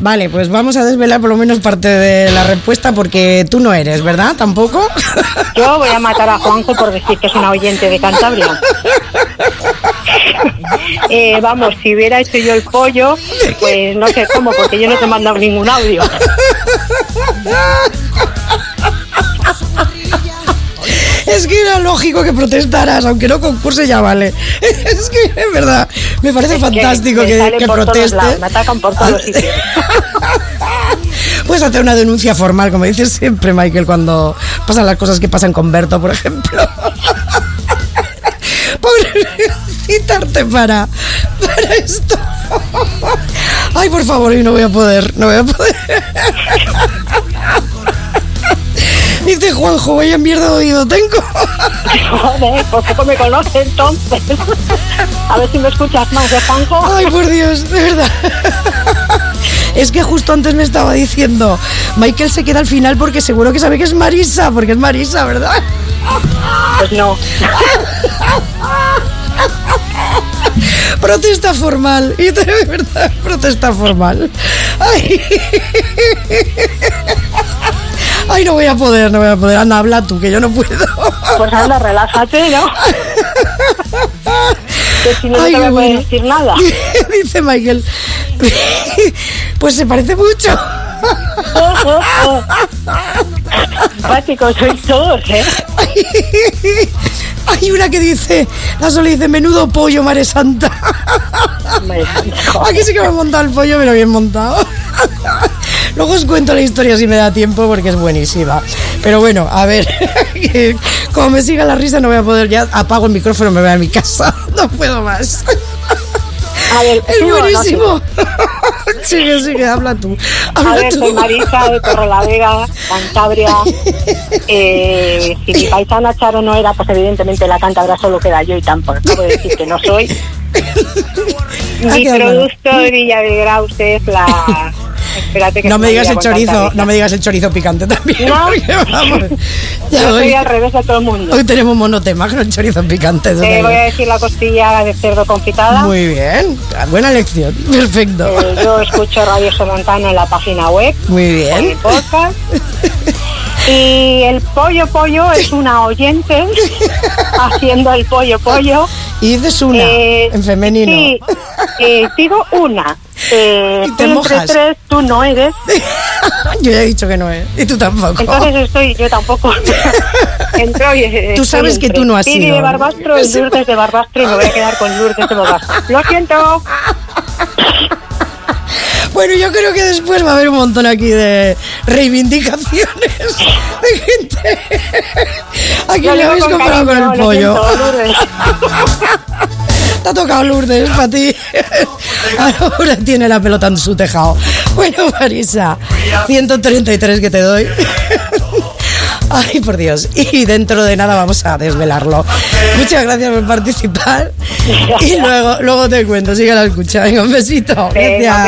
Vale, pues vamos a desvelar por lo menos parte de la respuesta porque tú no eres, ¿verdad? ¿Tampoco? Yo voy a matar a Juanjo por decir que es una oyente de Cantabria. Vamos, si hubiera hecho yo el pollo, pues no sé cómo, porque yo no te he mandado ningún audio. Es que era lógico que protestaras, aunque no concurse ya vale. Es que, es verdad, me parece fantástico que protestes. Me atacan por todos los sitios. Puedes hacer una denuncia formal, como dices siempre, Michael, cuando pasan las cosas que pasan con Berto, por ejemplo. Citarte para esto. Ay, por favor, y no voy a poder. Dice Juanjo, vaya mierda de oído tengo. Joder, por poco me conoce entonces. A ver si me escuchas más de Juanjo. Ay, por Dios, de verdad. Es que justo antes me estaba diciendo, Michael se queda al final porque seguro que sabe que es Marisa, porque es Marisa, ¿verdad? Pues no. Protesta formal, y de verdad, protesta formal. Ay, no voy a poder. Anda, habla tú, que yo no puedo. Pues anda, relájate, ¿no? Que si no, no te voy a poder decir nada. Dice Michael, pues se parece mucho. Básicos sois todos, ¿eh? Hay una que dice, la Sole dice, menudo pollo, Mare Santa. Aquí sí que me he montado el pollo, pero bien montado. Luego os cuento la historia si me da tiempo porque es buenísima. Pero bueno, a ver, como me siga la risa no voy a poder, ya apago el micrófono y me voy a mi casa. No puedo más. A ver, es buenísimo. No, Sigue, habla tú. Soy Marisa de Torrelavega, Cantabria. Si mi paisana Charo no era, pues evidentemente la Cantabria solo queda yo y tampoco acabo de decir que no soy. Mi producto de Villa de Graus es la... Espérate que no me digas el chorizo, no me digas el chorizo picante también. No, vamos, yo soy al revés de todo el mundo. Hoy tenemos monotema con el chorizo picante. Te voy a decir la costilla de cerdo confitada. Muy bien, buena elección, perfecto. Yo escucho Radio Somontano en la página web. Muy bien. En el podcast. Y el pollo es una oyente haciendo el pollo. Y dices una, en femenino. Sí, digo una. ¿Te mojas? Entre tres, tú no eres. Yo ya he dicho que no es. Y tú tampoco. Entonces yo tampoco. Tú sabes que tú no has sido. Piri de Barbastro y Lourdes de Barbastro y me voy a quedar con Lourdes de Barbastro. Lo siento. Bueno, yo creo que después va a haber un montón aquí de reivindicaciones de gente. ¿A quién le habéis comparado con el pollo? Te ha tocado Lourdes para ti. Ahora tiene la pelota en su tejado. Bueno, Marisa, 133 que te doy. Ay, por Dios. Y dentro de nada vamos a desvelarlo. Muchas gracias por participar. Y luego te cuento. Sigue la escucha. Venga, un besito. Gracias.